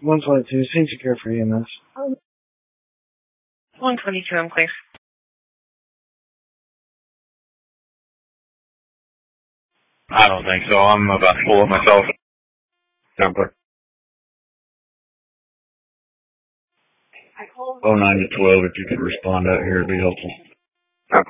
122, Safety Care for EMS. 122, I'm clear. I don't think so. I'm about to pull up myself. Temper. 09 to 12, if you could respond out here, it'd be helpful.